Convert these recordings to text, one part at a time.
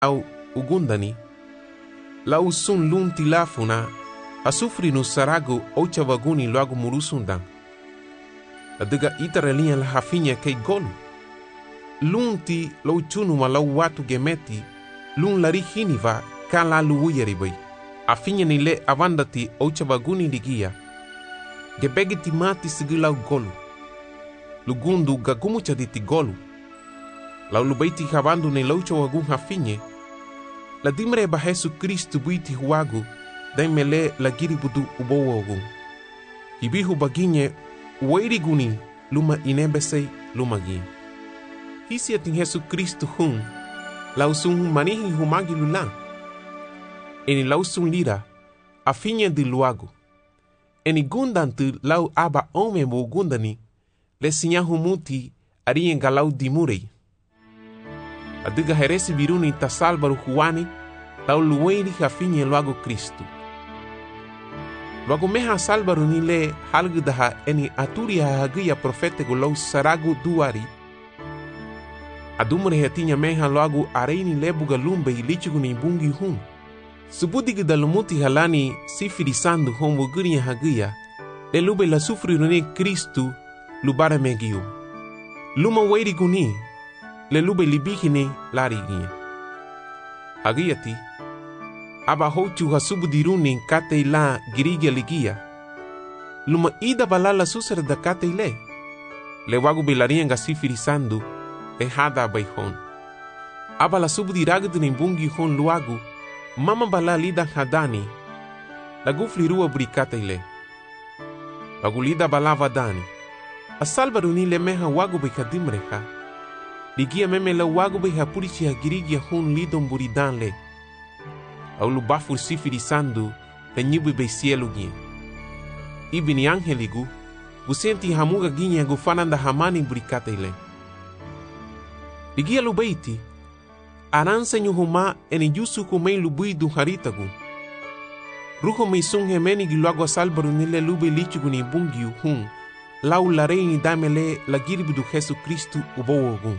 au ugundani, lau sun lun tilafuna, asufri no sarago ocha vaguni loago murusundan. Adiga itaralinha la hafinya kei golu. Lun ti lau chunu ma lau watu gemeti, lun lari hiniva ka la luuyari bai. Afinya ni le avandati ocha vaguni ligia. Gebegi ti mati sigi lau golu. Lugundu gagumucha di ti golu. Lau lubaiti havandu ni laucha wagun hafinye. La dimre ba Jesu Kristu buiti huagu, daimele la giribudu ubowa wagun. Hibihu baginye uwairi guni luma inebesei luma gin. Hisi atin Jesu Kristu hun, lau sun manihi humagi lulan. Eni lau sun lira, afinye di luagu. Eni gundantu lau aba ome mo gundani, le sinyahu muti arien galau dimurei. Adiga heresi biruni ta salvaru huani, lau luweiri hafinye luago Kristu. Luago meha salvaru ni le halgudaha eni aturi hahagia profetego lau saragu duari. Adumre hetinya meha luago areini lebuga lumbe ilichigu ni bungi hun. Subudiga dalumuti halani sifirisando homo guria hagia, le lube la sufri rune Kristu lubara megiu. Luma weiri guni, le lube libihine larigia. Hagiati, aba hochu hasubudiruni kate la girigia ligia. Luma ida balala susar da kate le wagu belarianga sifirisando, le hada baihon. Aba la subudiragdu nimbungi hon luagu, mama bala lida hadani, la gufri rua burikate Wagu lida bala vadani, asalbaruni le meha wagu bekadimreha, ligia meme la wagu behapurichi hagirigia hon lidon buridan le. Au lubafur sifirisando, le nyibu beisielu gien. Ibini angeligu, busenti hamuga ginya gufananda hamani burikate Ligia lubeiti, aranse nyuhuma eni yusu kumei lubui du haritagu. Ruho meisung hemeni giluago salbaru nile lube lichigu ni bungiu hun, lau lareini damele la giribu du Jesu Kristu ubowogun.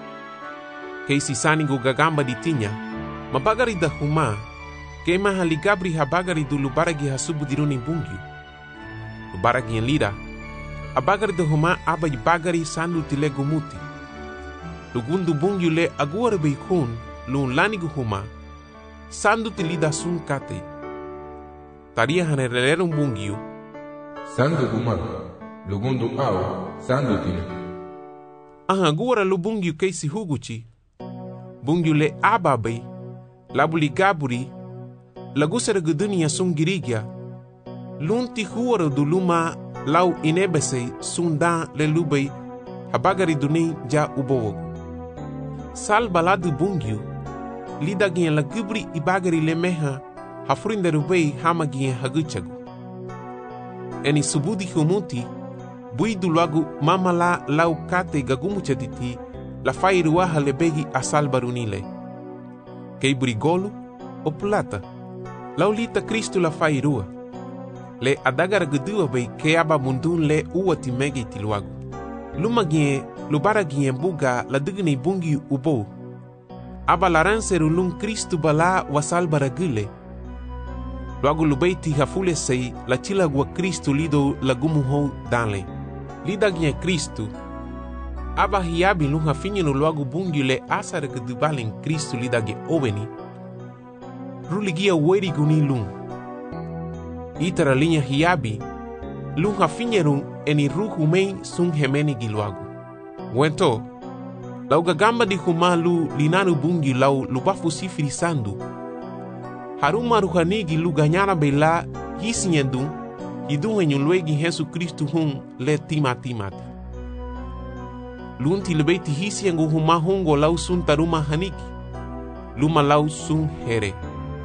Keisi sanigu gagamba ditinya, mabagari da huma, kema haligabri habagari du lubaragi hasubu diruni bungiu. Lubaragi en lira, abagari da huma abay bagari sandu tile gumuti. Lugundu bungiu le aguare beikun, lun lanigu huma, sandu tilida sun kate. Taria hanerelera bungiu. Sandu huma, lugundu au, sandu tili. Aguara lu bungiu keisi huguchi. Bungiu le ababay, labuli gaburi, lagusara gudunia sun girigia. Lunti huara du luma lau inebese sun da le lubay, habagari duni ja ubowogu. Sal baladu bungiu, lida gien la gubri ibagari le meha, hafrinda rubei hama gien haguchagu. Eni subudi humuti, buidu lagu mama la lau kate gagumucha diti, la fairuaha le begi asal barunile. Kei brigolu o plata, lau lita Kristu la fairua. Le adagara gudua bei ke aba mundun le uati megi tiluagu. Luma gien lubara gien buga la digni bungi ubo. Aba laranseru lun Kristu bala wasal baragule. Luagu lubeiti hafule sei la chilagua Kristu lido lagumuho danle. Lida gien Kristu. Aba hiabi lun hafinyenu luagu bungi le asara gudubalen Kristu lida ge obeni. Ruligia weri guni lun. Itara linha hiabi lun hafinyeru eni ruhu mei sun hemeni giluagu. Wento, lau gagamba di humalu linanu bungi lau lubafu sifirisando. Haruma ruhanigi lu ganyara bela hisinyendu, hidun enyulwegi Jesu Kristu hun le timati. Lunti lebeiti hisiengu huma hungo lau sun taruma hanigi, luma lau sun here.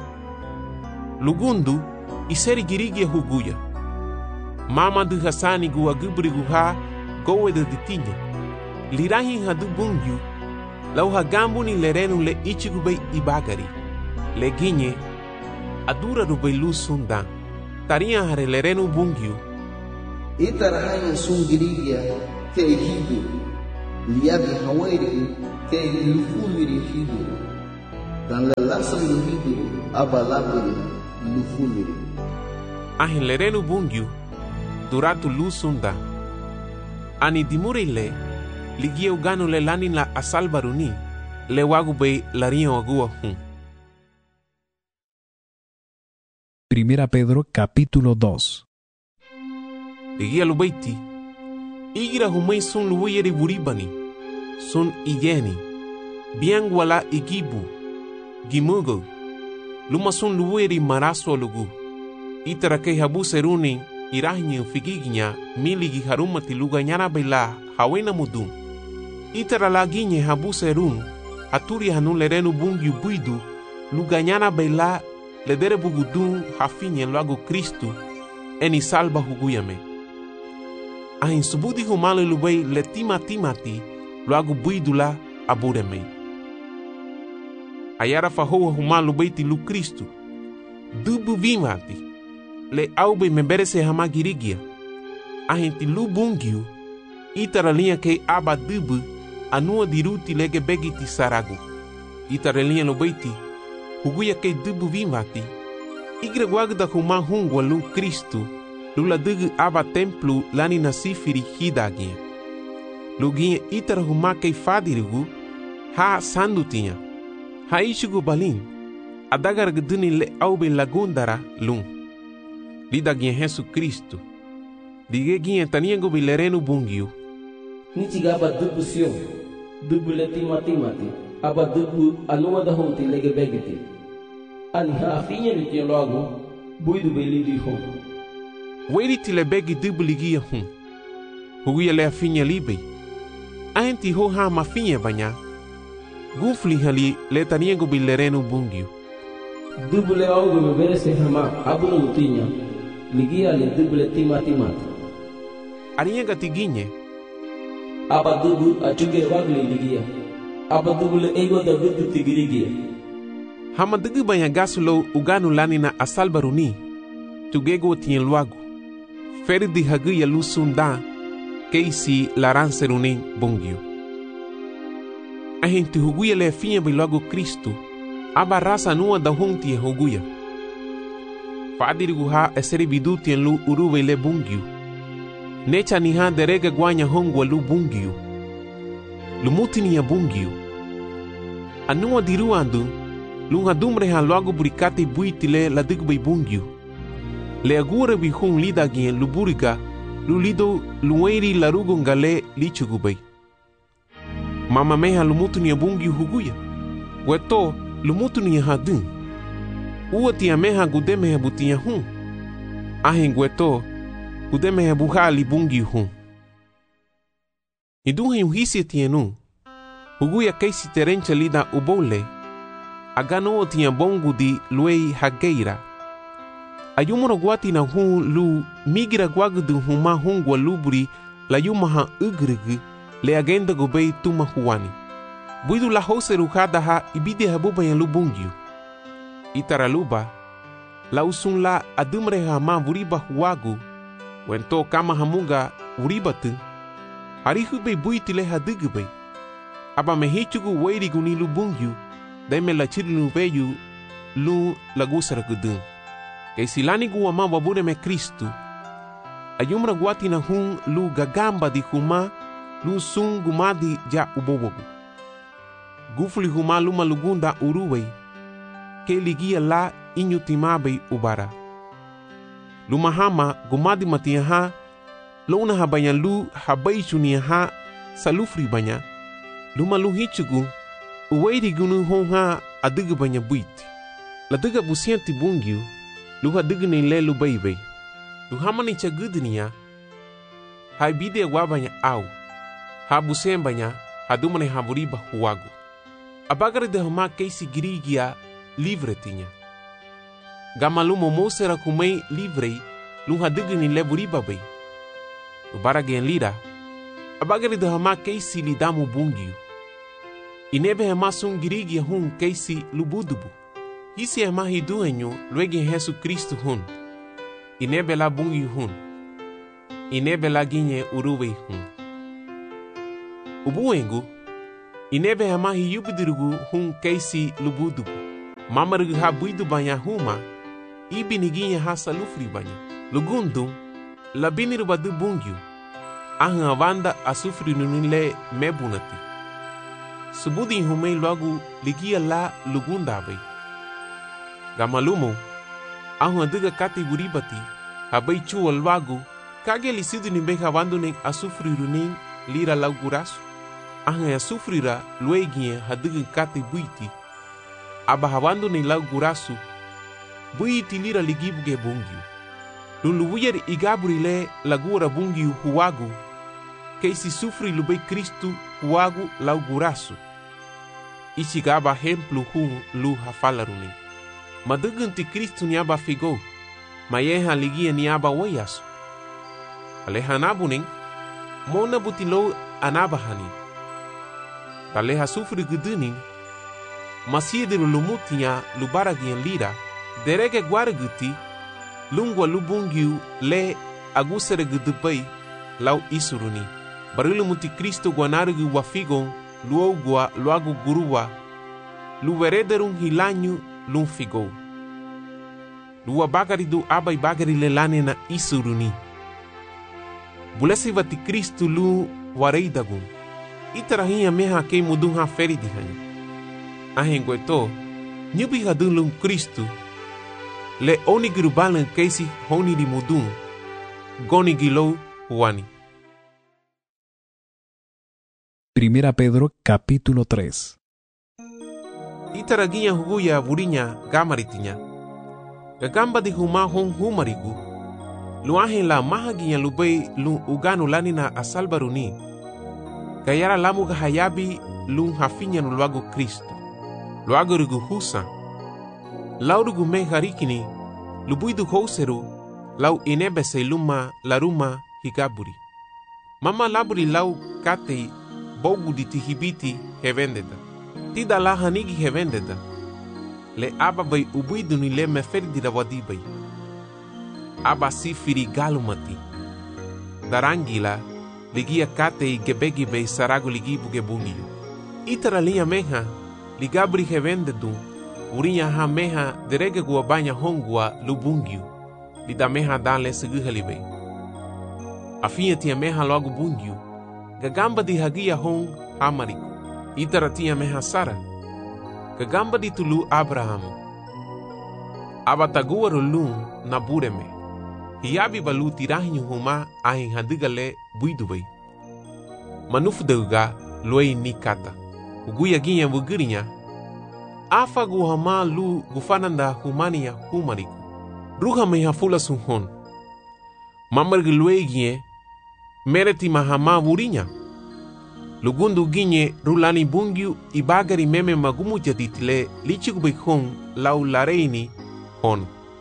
Lugundu, iseri girigia huguya. Mama du hasani gu agubri guha gowe de ditinya. Lirahi hadu bungiu, lau hagambu ni lerenu le ichigubei ibagari. Le ginye, adura rubei lu sundan. Taria hare lerenu bungiu. Itarahain sun girigia ke hidu. Liabi hawairi ke lufumiri hidu. dan lelasang luhidu abalaburi lufuluri. Ahin lerenu bungyu duratu lusunda. Ani dimurile ligia ugano le lanin la asalbaruni le wagu bei larian agua hun. Primera Pedro capítulo 2. Ligia lubaiti igira humay sun luwayeri buribani sun igeni biangwala igibu gimugo luma sun luwayeri maraso lugu itara kay habu seruni irahinyo figiginya miligi harumati luganyana bela hawena mudum itara laginye habu serun aturi hanun lerenu bungyu buidu luganyana bela ledere bugudun hafinye lago Kristu eni salba huguyame ahin subudi humale lubei le timati lago buidula abureme ayara fahoa humalu beiti lu Kristu dubu vimati le aube memberese hamagirigia ahinti lu bungyu itara linha ke aba dubu anua diruti lege begiti saragu itara linha lo beiti huguya ke dubu vimati igre guagda huma hungwa lu Kristu lula dugu aba templu lani nasifiri hidagia luginha itara huma ke fadirigu ha sandutinha ha ishugu balin adagar gduni le aube lagundara lum lida ginha Jesu Kristu dige ginha taniengo bilerenu bungyu nichiga aba dubu sio dubu le timati aba dubu anua da honti lege begiti ani ha afinha litia logo buidu belidi hon weiriti le begi dubu ligia hun huguia le afinha libe aenti ho ha mafinha banya gufli hali le taniengo bilerenu bungyu dubu le augo me berese hama abuno mutinya ligia le dubu le timati arienga tiginye aba dubu achuge wagle ligia aba dubu le ego da vidu tigirigia hama dugu banya gasulo uganu lanina asalbaruni tugego tien luagu ferdi haguya lusunda keisi laranserunin bungyu ahinti huguya le finha bilogo Kristu aba rasa nua da hunti huguya fadirigu ha eseri biduti en lu uruwe le bungyu necha ni ha derega guanya hongwa lu bungyu lumutini ya bungyu anua diruandu lunga dumre ha logo burikati buiti le la digbe bungyu le agure bi hun lida gien lu buriga lu lido lueri larugo ngale lichugubei mama meha lumutuni ya bungyu huguya weto lumutuni ya hadun uoti ya meha gudeme ya butia hun ahin weto gudeme ya buhali bungyu hun iduhe uhisi tienu huguya keisi terencha lida ubole agano tia bongu di luei hageira ayumoro guati na hun lu migira guagdu huma hungwa luburi la yumaha ugrigi le agenda gobei tuma huani buidu la hose rukada ha ibide habuba ya lubungyu itaraluba la usun la adumre ha ma vuriba huagu wento kama hamuga uribatu harihube buitile hadigube aba mehichugu weirigu ni lubungyu deme la chirilu veyu lu lagusara gudun keisilani guwa ma wabure me Kristu ayumra guati na hun lu gagamba di huma lu sun gumadi ja ubobogu gufuli huma luma lugunda uruwei ke ligia la inyutimabe ubara luma hama gumadi matia ha luna habanya lu habaichunia ha salufri banya luma lu hichugu uweiri gunu honha adigu banya buiti la diga busianti bungyu lu hadigu ni lelu baibe lu hamani chagudnia hai bide wabanya au ha busembanya hadumane haburiba huagu abagare de hama keisi girigia livre tinha gamalumo mosera kumei livrei lu hadigu ni leburiba bei lu baragen lira abagare de hama keisi lidamu bungyu inebe hema sun girigia hun keisi lubudubu hisi hema hiduenyo luege Jesu Kristu hun inebe la bungyu hun inebe la ginye uruwe hun ubuengu Inebe hamahi yubidirugu hun keisi lubudugu. Mamarugu ha buidu banya huma, ibiniginha ha salufri banya. Lugundu, labiniru badu bungyu, ahang avanda asufri nunile mebunati. Subudi humei logo ligia la lugunda bai. Gamalumo, ahang aduga kati buribati, habai chuo logo, kage lisidu nimbe havandu nek asufri runing lira laugurasu. Ahang asufrira lueginha haduga kati buiti, aba havandu nek laugurasu, buiti lira ligibuge bungyu. Luluwyer igaburile lagura bungyu huagu, keisi sufri lubei Kristu huagu laugurasu. Ichigaba hemplu hun lu hafalaruni. Madugunti Kristu niaba figo, mayeha ligia niaba wayasu. Alehanabuning, mona butilo anabahani. Taleha sufri guduning, masiediru lumutinya lubaragian lira, derege guaraguti, lungwa lubungyu le agusere gudubai lau isuruni. Barilu muti Kristo guanarugu wafigon, luogua luagu guruwa, luverederun hilanyu lumfigo. Lua bagari du abai bagari lelane na isuruni. Bulesi vati Kristo lu wareidagun. Itarahinha meha kei mudun ha feridi hanyi. Ahengueto, nyubi hadun lum Kristo, le onigiru balan keisi honi di mudun, goni gilo huani. Primera Pedro capítulo 3. Itaraginha huguya burinya gamaritinya. Gagamba di huma hon humarigu. Luahen la mahaginya lubei lu uganu lanina asalbaruni. Gayara lamu gahayabi lu hafinya no luago Kristo. Luago rugu husa. Laurugu me harikini. Lubuidu houseru. Lau inebese luma laruma higaburi. Mama laburi lau katei bogu di tihibiti hevendeda. Tida la hanigi hevendeda. Le aba bai ubuidu ni le meferdi da wadibai. Aba sifiri galumati. Darangila ligia katei gebegi bei saragu ligibu gebungiu. Itara linha meha ligabri hevendedu. Urinya ha meha derege guabanya hongua lubungiu. Lida meha dale seguhalibei. Afinha tia meha logo bungiu. Gagamba di hagia hong hamariku. Itara tia meha Sara. Gagamba di tulu Abraham. Abatagua rolun na bureme. Hiabi balu tirahinyu huma ahin hadigale buidubai. Manufdeuga luei nikata. Uguya ginha bugirinya. Afa guhama lu gufananda humania humariku. Ruha meha fula sunhon. Mamargi luei ginhe. Mereti mahama burinya. Lugundu ginhe rulani bungyu ibagari meme magumu jaditile lichigubei hon lau lareini hon.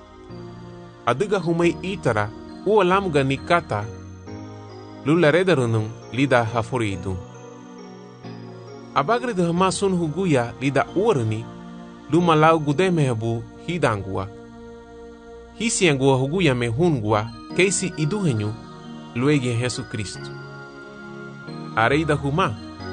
Aduga humei itara ua lamuga nikata lularedarunum lida hafuridu. Abagri de hama sun huguya lida uarani luma lau gudemehabu hidangua. Hisiangua huguya me hungua keisi iduhenyu luegi Jesu Kristo. Areida huma.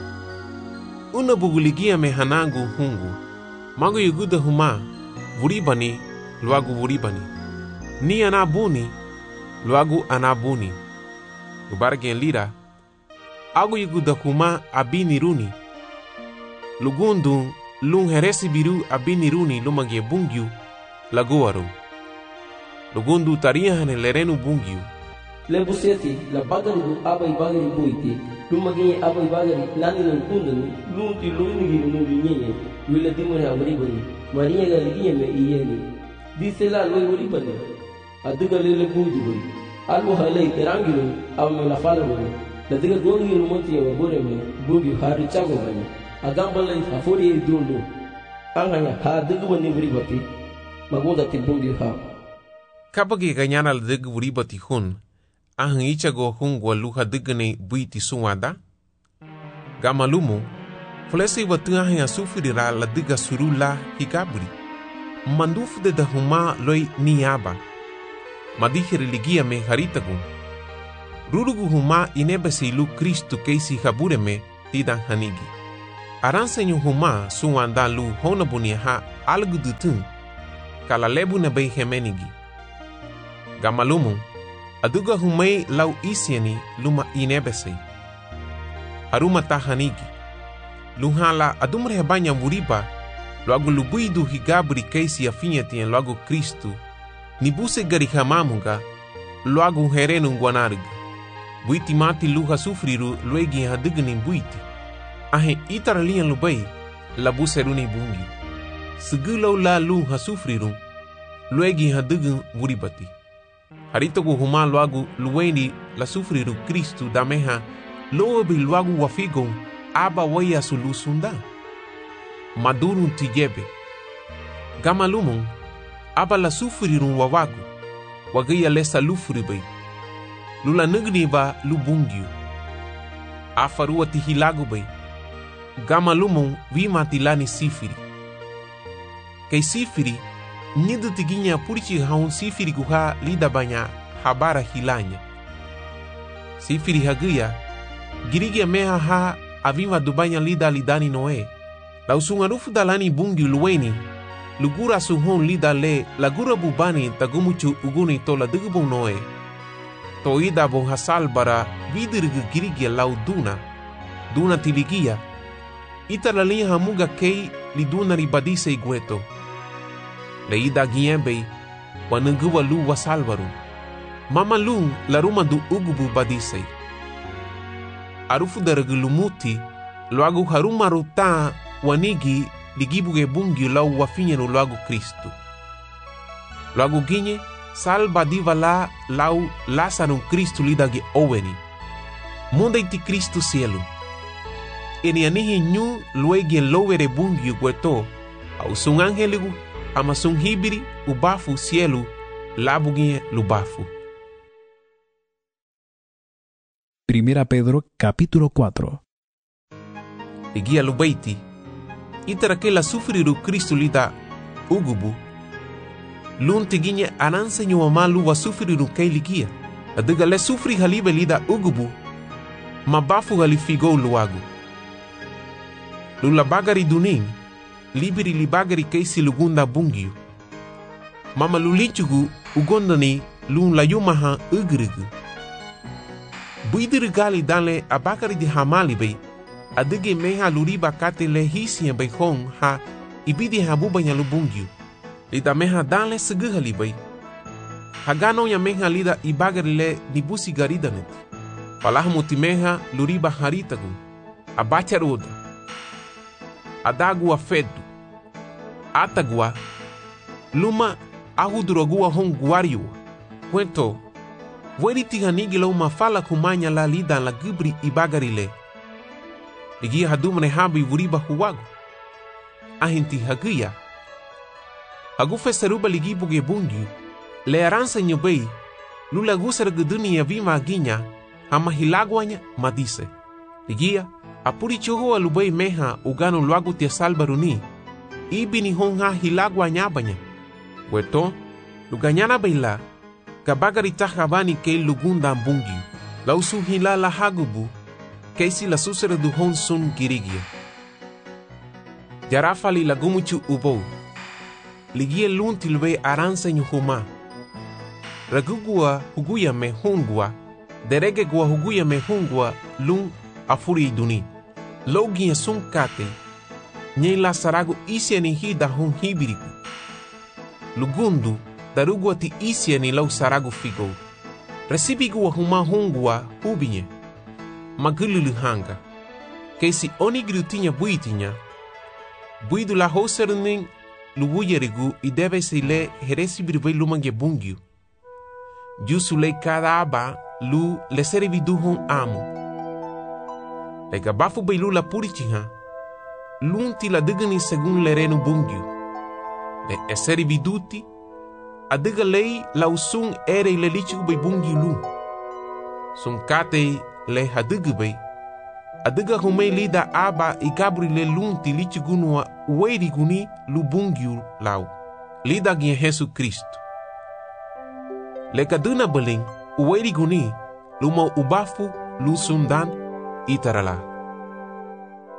Una buguligia me hanangu hungu. Mago yuguda huma. Vuribani luagu vuribani. Ni anabuni luagu anabuni. Lubargen lira. Agu yuguda huma abini runi. Lugundu lung heresi biru abini runi lumagie bungyu laguaru. Lugundu taria hane lerenu bungyu. Lebuseti la bagari du abai bagari buiti lumagi abai bagari lani nan kundani lunti luni giru nuri nyenye wile dimore amri bani maria ga ligiye me iyeni dise la loi wori bani aduga lele buidi bani almu halai terangiru amme la fala bani la diga goni giru monti ya bore me bugi hari chago bani agamba lai afori dundu anganya ha duga bani wori bati magoda tibungi ha Kabagi ganyana la duga wori bati hun. Ahang ichago hungwa luha digane buiti suwada. Gamalumu, fulesi watu ahang asufirira la diga surula higaburi. Mandufu de da huma loi niaba. Madihiri ligia me haritagun. Rurugu huma inebesi lu Kristu keisi habureme tidan hanigi. aransenyo huma suwanda lu hona bunia ha algu dutun kala lebu na bay hemenigi. Gamalumu, aduga humay lau isiani luma inebesay. Haruma tahanigi. Luhala adumre hebanya muriba, logo lubuidu higabri kaisi afinhatian logo Cristo, nibuse garihamamunga, logo herenu guanarg. Buiti mati luha sufriru luegi hadignin buiti. Ahe itaralian lubay, labuseruni bungi. Segulau la luha sufriru, luegi hadign muribati. Haritogu huma logo lueni la sufriru Cristo da meha, loabi logo wafigon, aba waya sulusunda. Madurun tijebe. Gamalumon, aba la sufrirun wawagu, wagaya lesa lufribay. Lula nugniba lubungyu. Afarua tihilagu bay. Gamalumon vimatilani sifiri. Kay sifiri, nidu tiginya purichi haun sifiri guha lida banya habara hilanya. Sifiri hagaya, girigia meha ha avima dubanya lida lidani noe. La usungarufu dalani bungi luweni, lugura suhon lida le lagura bubani tagumuchu uguni tola digubun noe. Toida bon hasal bara vidirgu girigia lau duna tiligia. Ita la linha hamuga kei liduna ribadise igueto. Le ida giembei, wanunguwa lu wasalvaru. Mama lu la ruma du ugubu badisei. Arufu daragulumuti, loagu harumaru ta wanigi ligibuge bungi lau wafinyenu loagu Kristu. Loagu ginye, salba diva la lau lasarun Kristu lidagi oweni. Munda iti Kristu cielo. Eni anihi nyu luegi en lovere bungi ugueto, au sun angeligu, ama sun hibiri ubafu cielo, labugie lubafu. Primera Pedro capítulo 4. Ligia lubaiti, itara que la sufriru Cristo lida ugubu, lun tiginya ananse nyuama luwa sufriru kei ligia, adiga le sufri halibe lida ugubu, mabafu halifigo luagu. Lula bagari duning, libiri li bagari kei silugunda bungiu. Mama lulichugu ugondani lun layumaha ugrigu. Buidirigali dale abakari di hamali bay, adige meha luriba kate le hisian bay hong ha ibidi habubanya lubungyu. Lida meha dale seguhali bay. Hagano ya meha lida ibagari le nibusi garidanet. Palahmuti meha luriba haritagu. Abacharuda. Adagua fedu. Atagua. Luma ahudurogua hong guariu. Cuento. Weri tihanigi lau mafala kumanya la lida la gubri ibagarile. Ligi hadumne habi vuriba huwagu. Ahinti haguya. Hagu fesaruba ligi buge bungiu. Le aransa nyobei. Lula gusar guduni ya vima aginya. Hama hilagwanya madise. Ligia apuri choho alubei meha ugano luagu tia salbaruni. Ibini honga hilagwanya banya. Weto luganyana beila. Kabagari tahabani kei lugunda bungiu. Lausu hilala hagubu. Keisi la susere du hon sun girigia. Jarafali lagumuchu ubou. Ligie lunti lube aransa nyuhuma. Ragugua huguya me hungua. Derege gua huguya me hungua lun afuri duni. Logia sun kate. Nye la saragu isiani hida hon hibiriku. Lugundu darugua ti isiani lau saragu figo. Resibigua huma hungua hubinye. Magululu hanga. Keisi onigru tinha buitinya. Buidu la hoserning lubuyerigu i deve se le heresibirvei lumange bungiu. Jusu le cada aba lu le serividuhon amo. Le gabafu beilu la purichiha. Lunti la digani segun le renu bungiu. Le eserividuti. Adiga lei la usun ere le lichigu bei bungiu lu. Sun kate le hadugubei. Adiga humei lida aba i gabri le lunti lichigunua ueri guni lubungiu lau. Lida gien Jesu Cristo. Le kaduna beling ueri guni lumo ubafu lusundan itarala.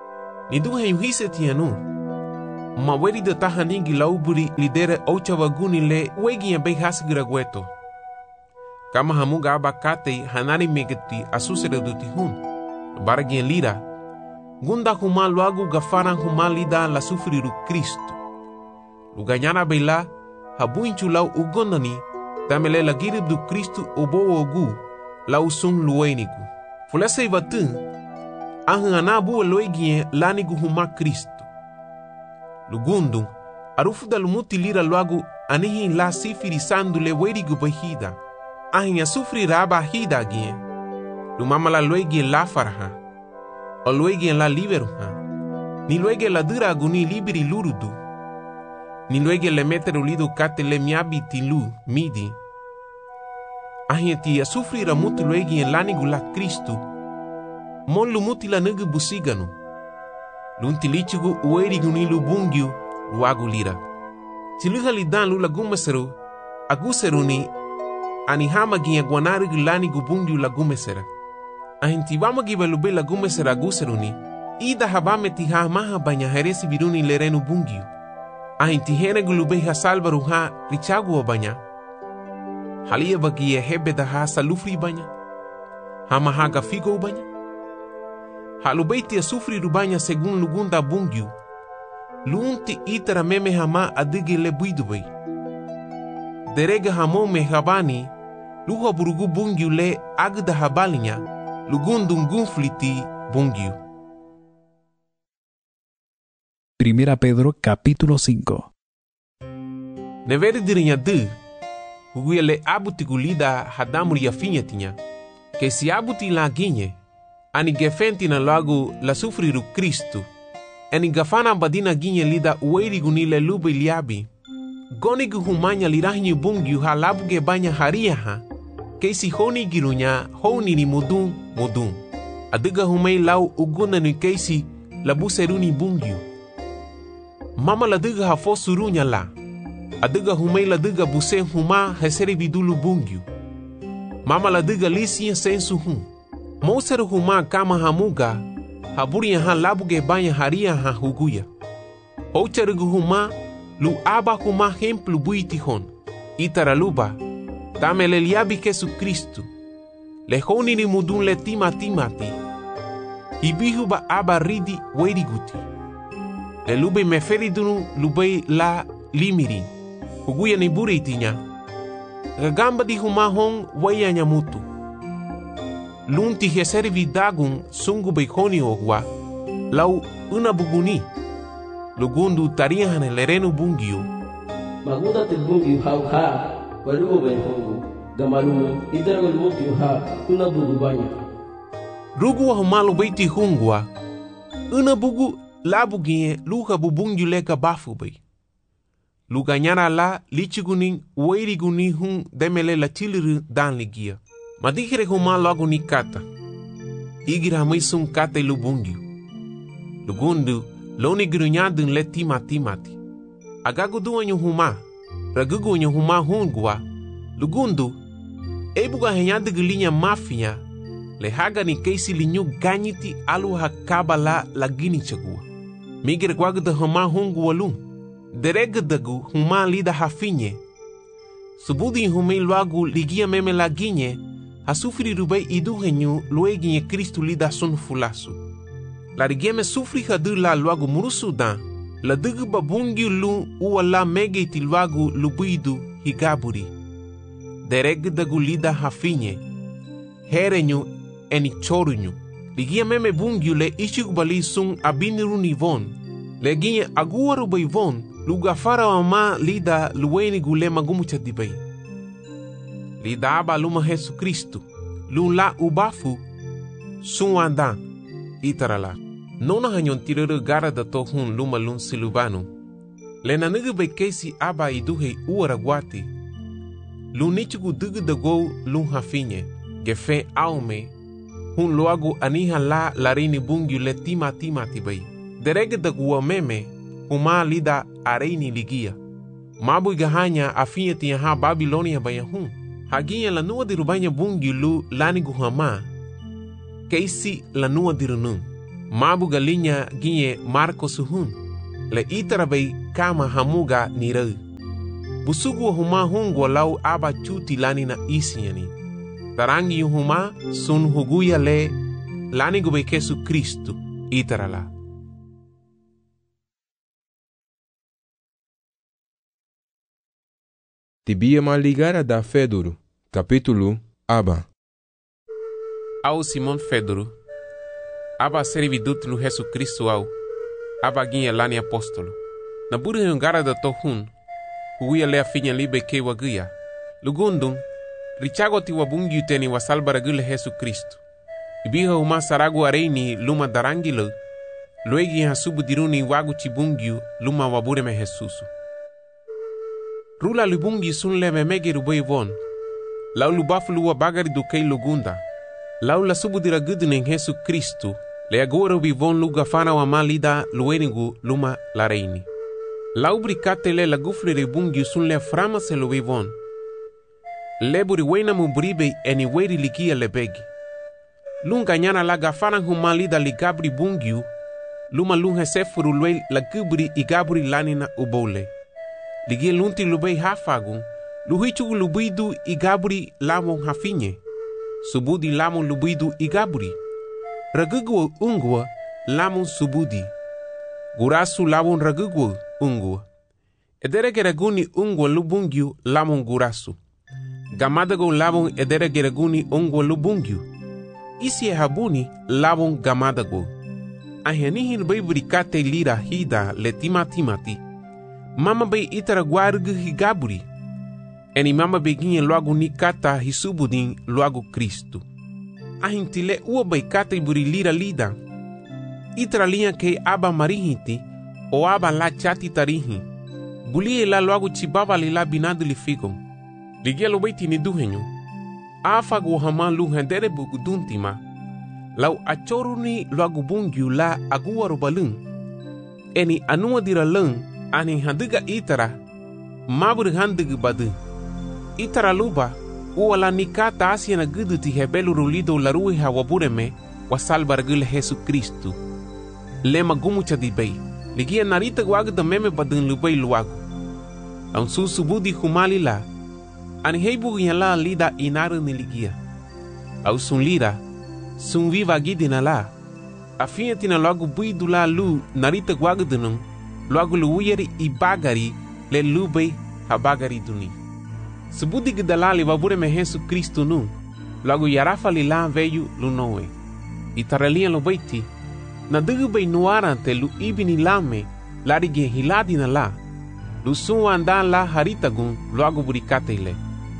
Ni duhe yuhise tianu. Ma weri de tahanigi lauburi lidere ocha waguni le wegi ya bei hasigira gueto. Kama hamuga abakate hanari megeti asusere duti hun. Baragi lira. Gunda huma luagu gafaran huma lida la sufriru Cristo. Luganyana beila habuinchu lau ugondani tamele la girib du Cristo obo ogu lau sun luenigu. Fulese ivatun ahanabu loigie lanigu huma Cristo. Lugundu arufu da lumuti lira luagu anihi la sifiri sandu le werigu bahida. Ahinya sufri raba hida gie. Lumama la loigie la farha. O loigie la liberuha. Ni loigie la dura aguni liberi lurudu. Ni loigie le meteru lidu kate le miabi tilu midi. Ahinya tia sufri ramutu loigie lanigu la Cristo. Mon lumuti la nugu busiganu. Lunti lichugu uerigu ni lubungyu luagu lira. Tiluha lidan lula gumeseru aguseru ni anihama gia guanarigu lanigu bungyu la gumesera. Ahintiwama giba lube la gumesera aguseru ni ida habame tiha maha banya heresi biruni lerenu bungyu. Ahintihenegu lube ha salvaru ha richagu banya. Halia bagia hebeda ha salufri banya. Hama haga figo banya. Halubeiti sufri rubanya segun lugunda bungyu. Lunti itara meme hama adige le buidubay. Derega hamo me habani. Luha burugu bungyu le agda habalinya. Lugundum gunfliti bungyu. Primera Pedro capítulo 5. Neveri dirinya de. Huguya le abuti gulida hadamuri ya finyatinya. Que si abuti la ginye. Ani gefenti na lagu la sufriru Cristo. Ani gafana badina ginye lida uerigu ni le lube liabi. Gonigu humanya lirahinyu bungyu ha labuge banya haria ha. Keisi honi girunya honi ni mudun. Adiga humei lau uguna ni keisi labuseruni bungyu. Mama la diga ha fosurunya la. Adiga humei la diga buse huma heseri vidulu bungyu. Mama la diga lisiya sensu hum. Moseru huma kama hamuga, haburia ha labuge banya haria ha huguya. Oucherugu huma, lu aba huma hemplu buiti hon. Itaraluba, tamele liabi Jesu Cristo. Le honi ni mudun le timati. Hibihuba aba ridi weriguti. Le lube meferidunu lube la limiri. Huguya ni buritinya. Gagamba di huma hon waya nyamutu. Lunti heseri vidagun sungu beikoni ogwa. Lau una buguni. Lugundu tarihan lerenu bungyu. Maguda te bungyu hau ha. Walugo benhongu. Gamalumu idarago bungyu ha. Una bugu banya. Rugu wa humalu beiti hungwa. Una bugu labugie luha bubungyu leka bafu bay. Luganyara la lichiguning weiriguni hun demele la chiliru dan ligia. Madikere huma logo ni kata. Igira maisum kata lubungyu. Lugundu loni grunyadun le timati. Agagu duanyu huma. Ragugu nyu huma hungwa. Lugundu ebuga henyadu gulinya mafia. Le haga ni keisi linyu ganyiti alu hakaba la gini chagua. Migir gwagda huma hungwa lum. Deregdagu huma lida hafinye. Subudi humei loagu ligia meme la ginye. Hasufri rubei iduhenyu lueginye Cristo lida sun fulasu. La rigeme sufri hadu la luagu murusudan. La dugu babungi lu uwa la megeti luagu lubuidu higaburi. Deregdagu lida hafinye. Herenyu eni chorunyu. Ligia meme bungi le ishugubali sun abiniru nivon. Leginye aguaru beivon. Lugafara wa ma lida luweni gule magumucha dibay. Lida aba luma Jesu Cristo. Lula ubafu. Sunwandan. Itarala. Nona hanyon tiruru gara da tohun luma lun silubanu. Lena nugu bekesi aba iduhe uaraguati. Lunichugu dugu dago lun hafinye. Gefe aume. Hun loagu aniha la larini bungyu le timati bay. Derege dagu meme. Huma lida areini ligia. Mabu gahanya afinye tiya ha Babilonia bayahun. Haginya lanua dirubanya bungi lu lanigu hama. Keisi lanua dirunun. Mabu galinya ginye Marko suhun. Le itara bay kama hamuga nirau. Busugu huma hungwa lau aba cuti lani na isinyani. Tarangi huma sun huguya le lani gube Yesu Kristu itara la. Tibia maligara da Fedoro, capítulo Aba. Au Simon Fedoro. Aba servidut lu Yesu Kristu au. Aba ginha lani apóstolo. Na buri hungara da tohun. Huguya le afinya libe ke waguya. Lugundung. Richago ti wabungi uteni wasalbara gule Yesu Kristu. Ibiha huma saragu areini luma darangilo. Luegi hasubu diruni wagu chibungiu luma wabure me Jesusu. Rula lubungi sun leme mege rubei von. Lau lubafulu wa bagari do kei lugunda. Lau la subu dira gudunen Yesu Kristu. Le agora ubi von luga fana wa malida luenigu luma la reini. Lau bricate le la gufle ribungi sun le frama se lubi von. Le buri wena mubribe eni weri likia le begi. Lunga nyana la gafana humalida li gabri bungiu. Luma lunga sefuru lue la gubri i gabri lanina ubole. Ligie lunti lubei hafagun. Luhichu lubidu i gabri lamon hafinye. Subudi lamon lubidu i gabri. Ragugwa ungwa lamon subudi. Gurasu lamon ragugwa ungwa. Ederegeraguni ungwa lubungiu lamon gurasu. Gamadago lamon ederegeraguni ungwa lubungiu. Isi habuni lamon gamadago. Ahenihin bay bricate lira hida le timati. Mama bay itara guargu higaburi. Eni mama beginha logo ni kata hisubudin logo Cristo. Ahintile ua bay kata iburi lira lida. Itara linha ke aba marihiti o aba la chati tarihi. Bulie la logo chibaba li la binadu li figon. Ligia lo bay tini duhenyo. Afago hama luhendere buguduntima. Lau achoruni logo bungiu la agua robalung. Eni anua dira lung ani handiga itara. Mabur handiga badu. Itara luba uala nikata asia na gudu ti hebelu rulido la rui hawabureme wasalbar gule Yesu Kristu. Lema gumucha di bay. Ligia narita guagda meme badun lubay luagu. Laun susubudi humali la. Ani heibu la lida inaru ni ligia. Au sun lira. Sun viva gidina la. Afinha tina logo buidu la lu narita guagdunung. Logo lu uyeri i bagari le lubei ha bagari duni. Subudi gidalali wabure me Yesu Kristu nu. Logo yarafa li la veyu lu noe. Itaralia lo baiti. Na dugu bei nuarante lu ibini lame. Larige hiladina la. Lu sun andan la haritagun logo burikate ile.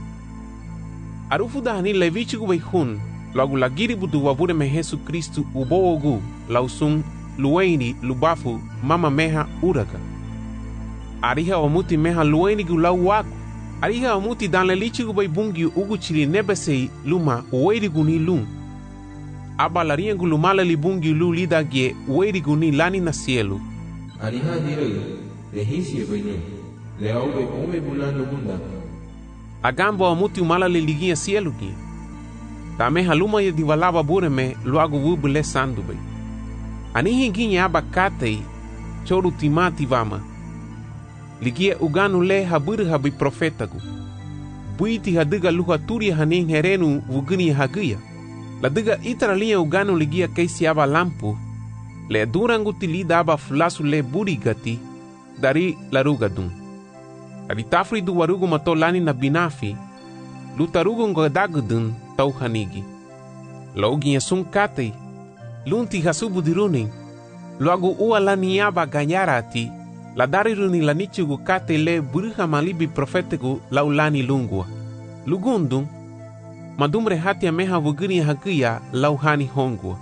Arufu dahani levichigu bei hun. Logo la giribudu wabure me Yesu Kristu uboogu lausun lueni lubafu mama meha uraga. Ariha omuti meha lueni gu lau wagu. Ariha omuti dan le lichigu bay bungi ugu chili nebesei luma uerigu ni lum. Aba la riengu lumala li bungi lu lida gie uerigu ni lani na cielo. Ariha direi, le hisi venu, le aube ome bulano bunda. Agambo omuti umala li ligia cielo gie. Tame haluma ye diwalaba bureme loago wubule sandubei. Anihi ginha abacatei choru timati vama. Ligia uganu le habur habi profetagu. Buiti hadiga luha turi hanin herenu wuguni hagia. La diga itara linha uganu ligia keisi aba lampu. Le durangu tilida aba flasu le burigati dari larugadun. Aritafri du warugu matolani na binafi. Lutarugu ngodagudun tau hanigi. Loginha sun katei. Lunti hasubu dirunin. Logo ua la niaba ganyarati. La dariruni la nichugu kate le buruha malibi profetegu laulani lungua. Lugundun. Madumre hatia meha wuguni hagia lauhani hongua.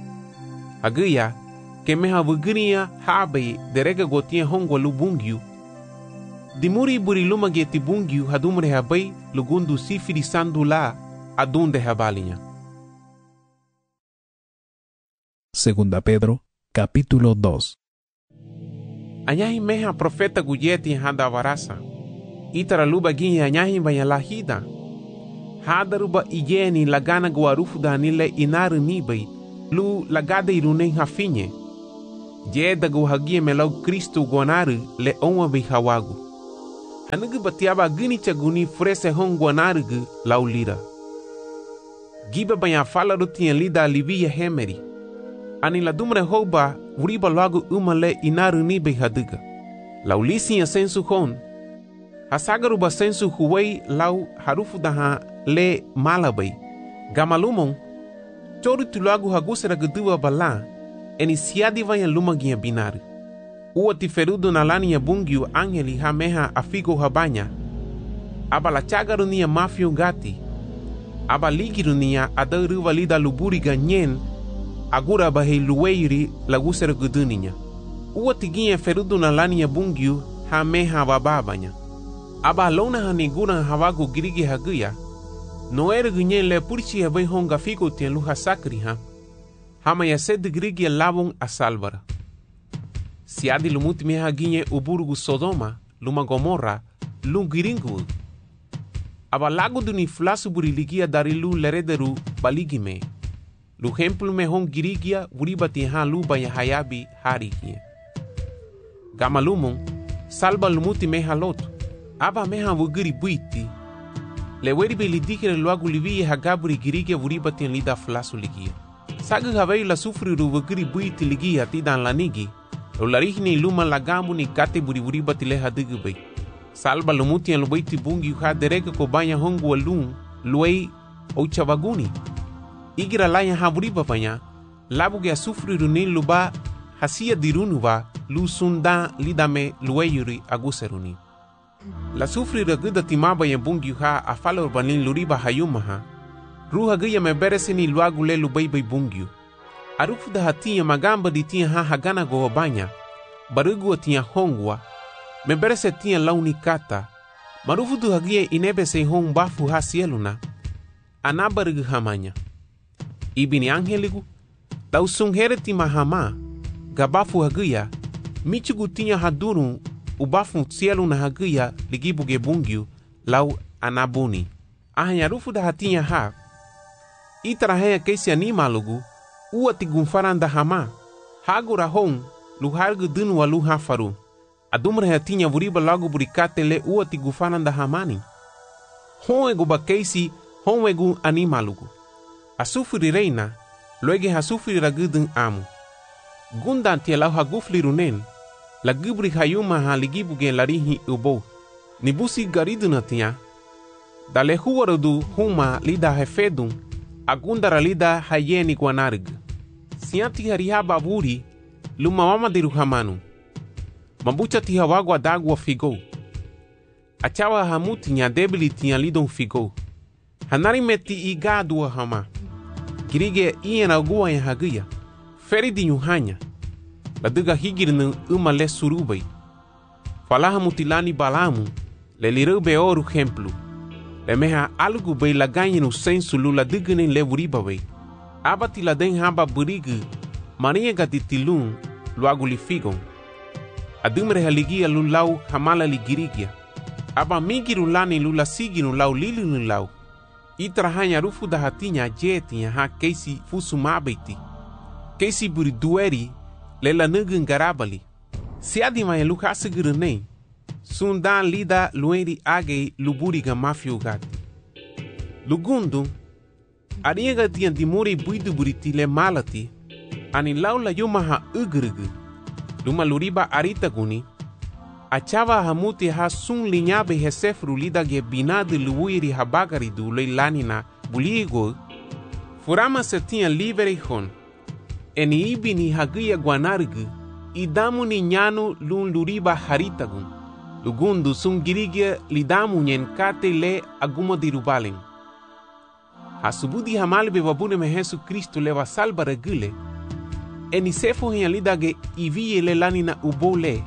Hagia. Ke meha wugunia habe derega gotia hongua lubungiu. Dimuri buri luma geti bungiu hadumre habai lugundu sifiri sandu la adunde habalinha. Segunda Pedro, capítulo 2. Anyahi meha profeta guyeti handa varasa. Itara luba ginha anyahi banyalahida. Hadaruba igeni lagana guarufu danile inaru nibai. lu lagada irunen hafinye. Je dagu hagie melau Kristo guanaru le onwa be hawagu. Hanugu batiaba gini chaguni frese hon guanaru gu lau lira. Giba banya fala rutien lida livia hemeri. Ani la dumre hoba uriba lagu umale inaru ni be haduga. Lau lisi ya sensu hon. Hasagaru ba sensu huwei lau harufu daha le malabai. Gamalumon, choru tulagu hagusera gudua bala, eni siadi vaya lumagia binari. Ua tiferudo na lani ya bungiu angeli hameha afigo habanya. Aba la chagaru niya mafio gati. Aba ligiru niya adaru valida luburiga nyen, agura bahe luweiri lagusera guduninya. Ua tiginha ferudo na lani ya bungiu hameha wababanya. Aba lona hanigura hawagu girigi haguya. No era gunyen le purchi habai honga figo tien luha sakri ha. Hama ya sed grigi labon a salvara. Siadi lumuti meha ginye uburgu Sodoma, luma Gomorra, lungiringu. Aba lago duni flasu buriligia darilu lerederu baligime. Lu hemplu me hon girigia uribati ha luba ya hayabi harikie. Gamalumon, salba lumuti meha lotu. Aba meha wugiri buiti. Le weribe lidikere luagu livie hagaburi girigia uribati en lida flasu ligia. Sagu havei la sufriru wugiri buiti ligia tidan lanigi. Lo larihni luma lagamu ni kate buri uribati le hadugu bei. Salba lumuti en lubaiti bungi uha dereka ko banya hongu alun luei ouchavaguni. Igira laya haburiba banya labuge sufriru ni luba hasia dirunuva lu sunda lidame lueyuri aguseruni. La sufrira guda timaba ya bungi uha afala urbanin luriba hayumaha. Ruha guya me bereseni luagu le lubeibai bungiu. Arufu da hatia magamba di tia ha hagana goa banya. Barugua tia hongwa. Me berese tia launi kata. Marufu du hagia inebe se hong bafu ha sieluna. Anabarugu hamanya. Ibini angeligu. Lau sunghereti mahama. Gabafu hagia. Michugu tia haduru. Ubafu sieluna hagia ligibuge bungiu. Lau anabuni. Ahanya rufu da hatia ha. Itarahea kesi animalugu. Ua tigunfaranda hama. Hagura hong. Luhargu dunu wa luha faru. Adumra hatinha vuriba lagu burikate le ua tigufaranda hamani. Hon ba keisi hon egu animalugu. Asufuri reina. Loege hasufuri ragudun amu. Gundan tia lau hagufli runen. La gubri hayuma ha ligibuge larihi ubo. Nibusi gariduna tia. Dale huwarudu huma lida hefedun. Agundara lida hayeni guanarg. Sianti harihaba vuri. Luma mama diru hamanu. Mambucha ti hawagwa dagwa figo. Achawa hamuti nya debili tia lidon figo. Hanari meti igadua hama. Girige iena agua ya hagia. Feri di nyuhanya. Laduga higirnu le surubai. Falaha mutilani balamu. Le lirube oru hemplu. Le meha algu bei laganyi no sensu lula digene le vuriba bei. Abati la den haba burigu. Maria gatitilun. Luagu li figon. Adumre haligia lulau hamala ligirigia. Aba migiru lani lula sigiru lau lilinu lau. Itrahanya rufu da hatinya jetinya ha keisi fusu mabeti. Keisi buri dueri lela nugun garabali. Siadima ya luka asigiru nei. Sundan lida lueri age luburiga mafio gati. Lugundu. Ariega tian dimuri buidu buriti le malati. Ani laula yumaha ugrugu. Luma luriba arita guni. Achava hamuti ha sun linyabe hesefru lida ge binadu luwiri habagari du leilanina buligo. Furama se tinha livre hon. Eni ibini hagia guanargu. Idamu ni nyanu lun luriba haritagun. Lugundu sun girigia lidamu nyen kate le aguma dirubalen. Hasubudi hamalbe wabune me Jesu Kristo leva salba regule. Eni sefo hiya lidage ivie le lanina ubole.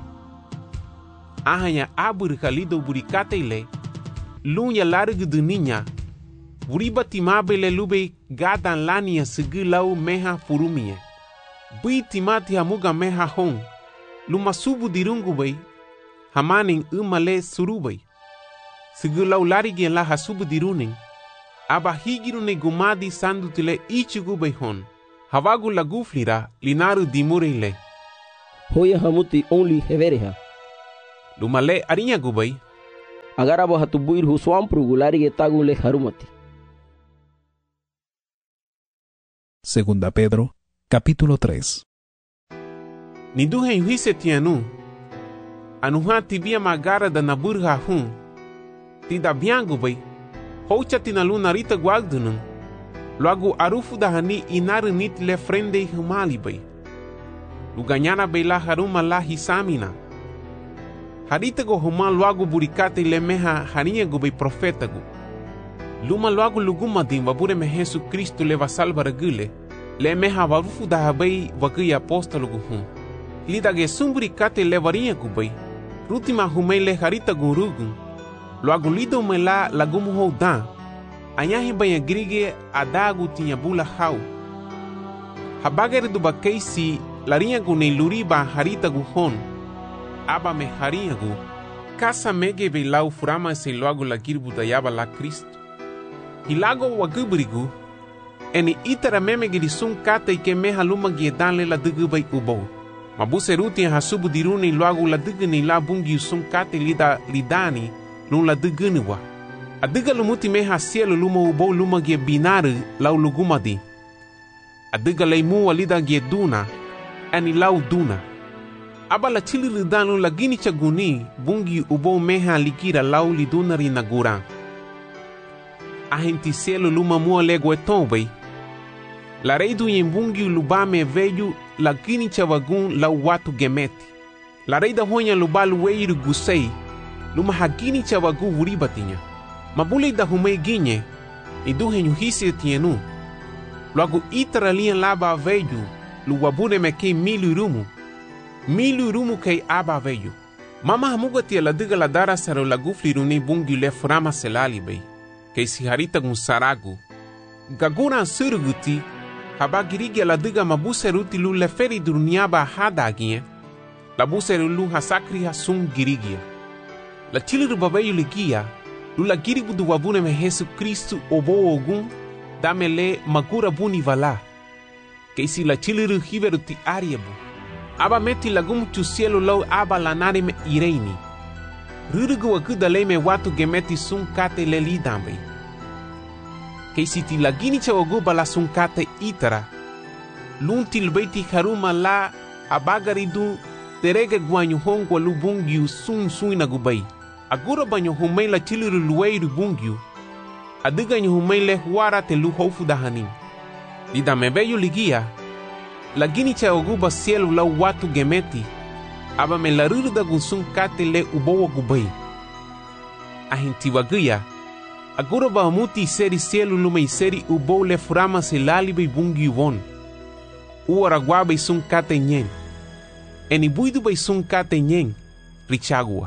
Ahanya aburika lido burikate ile. Lunya largu duninya. Buriba timabe le lube gadan lania sigilau meha furumie. Bui timati hamuga meha hong. Luma subu dirungu bay. Hamaning umale surubay. Sigilau larigi la hasubu diruning. Aba higirune gumadi sandutile ichugu bay hon. Havagu laguflira linaru dimurile. Hoya hamuti only hevereha. Lumale arinya gubai. Agarabo hatubuir huswampru gulari getagule harumati. Segunda Pedro, capítulo 3. Niduhe yuhise tianu. Anuha tibia magara da naburha hun. Tida biangu bai. Houcha tinalu narita guagdunun. Logo arufu da hani inaru nit le frende humali bai. Luganyana bai la haruma la hisamina. Harita go huma logo burikate le meha harinha go bai profeta go. Luma logo luguma din wabure me Jesus Cristo leva salva regule. Le meha warufu da habai wakuya apóstolo go hun. Lida ge sumburikate levarinha go bai. Rutima humei le harita go rugun. Logo lido me la lagumu ho dan. Anyahi banha grige adagu tinha bula hau. Habagere do bakeisi larinha gu nei luriba harita gu hon. Aba me harinha gu. Kasa mege be lau furama se logo la girbu da yaba la Cristo. Hilago wagubrigu. Eni itara memege di sun kata ike meha luma giedanle la dugu bai ubo. Mabuse ruti hasubu diruni logo la dugu ni la bungi sun kata lida lidani lun la dugu niwa. Adiga lumuti meha cielo luma ubo luma gie binaru lau lugumadi. Adiga leimu walida gie duna, ani lau duna. Aba la chili lidanu la gini chaguni bungi ubo meha likira lau liduna rinagura. Ahenti cielo luma mua lego etombai. La reidu yembungi lubame veju la gini chavagun lau watu gemeti. La reida honya lubalu weiru gusei luma hagini chavagu vuribatinya. Mabule da humei ginye, e do renyuhise tienu. Logo itara lian laba veju, luwabune me kei milu rumu kei aba veju. Mama hamuga tia la diga la dara saro la gufli runi bungi le furama selali bei, kei si harita gun saragu. Gagura suruguti, habagirigia la diga mabuse ruti lu le feri duruniaba hadaginye, la buse lu hasakri hasun girigia. La chiliru babeyu ligia, lula giribu du wabune me Jesus Cristo obo ogun damele magura buni vala que si la chiliru hiveru ti ariebu aba meti lagum tu cielo lau aba lanare me ireini rurugu wakuda le me watu gemeti sun kate le lidambe que si ti lagini cha oguba la sun kate itara luntil beiti haruma la abagaridu terege guanyu hongwa lubungiu sun inagubai. Agora banho humei la chiliru lueiru bungiu. Adiga nyo humei le huara te lu hofu da hanim. Lida mebeyu ligia. La gini cha oguba cielo la watu gemeti. Aba me la ruru da gunsun kate le ubowa gubai. Ahinti waguya. Agora ba muti seri cielo lumei seri ubo le furama se lalibe bungiu von. Uara guabe sun kate nyen. Eni buidu bai sun kate nyen. Richagua.